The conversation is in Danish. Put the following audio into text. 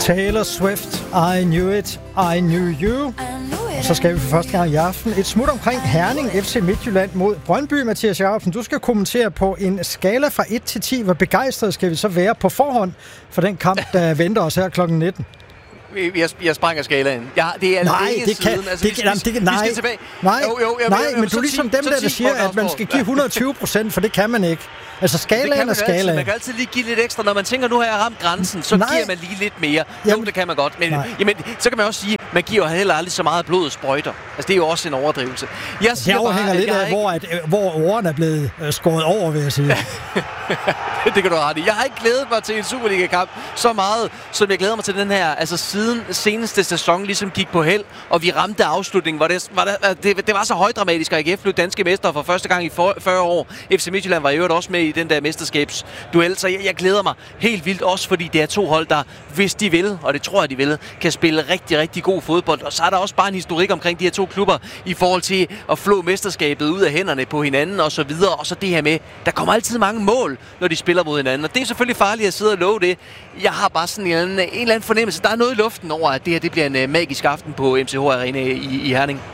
Taylor Swift, I Knew It, I Knew You. Og så skal vi for første gang i aften et smut omkring Herning FC Midtjylland mod Brøndby. Mathias Jacobsen, du skal kommentere på en skala fra 1 til 10. Hvor begejstret skal vi så være på forhånd for den kamp, der venter os her kl. 19? Jeg sprænger skalaen. Ja, det er nej, længe siden. Altså, vi skal tilbage. Nej, men du er ligesom dem, der siger, at man skal give 100%, for det kan man ikke. Altså, skalaen er skalaen. Man kan altid lige give lidt ekstra. Når man tænker, nu har jeg ramt grænsen, så giver man lige lidt mere. Jo, det kan man godt. Men jamen, så kan man også sige, man giver jo heller aldrig så meget blod sprøjter. Altså, det er jo også en overdrivelse. Det afhænger lidt af, hvor årene er blevet skåret over, vil jeg sige. Det kan du ret i. Jeg har ikke glædet mig til en Superliga-kamp så meget, som jeg glæder mig til den her. Altså, siden seneste sæson ligesom gik på held, og vi ramte afslutningen, hvor det var så højdramatisk, at AGF blev danske mestre for første gang i 40 år. FC Midtjylland var i øvrigt også med i den der mesterskabsduel, så jeg glæder mig helt vildt også, fordi det er to hold, der, hvis de vil, og det tror jeg, de vil, kan spille rigtig, rigtig god fodbold. Og så er der også bare en historik omkring de her to klubber i forhold til at flå mesterskabet ud af hænderne på hinanden og så videre. Og så det her med, der kommer altid mange mål, når de spiller mod hinanden. Og det er selvfølgelig farligt at sidde og love det. Jeg har bare sådan en eller anden fornemmelse. Der er noget i luften over, at det her det bliver en magisk aften på MCH Arena i Herning.